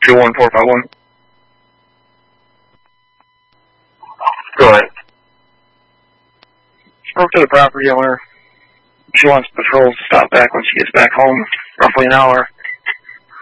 21451. Go ahead. Spoke to the property owner. She wants patrols to stop back when she gets back home, roughly an hour.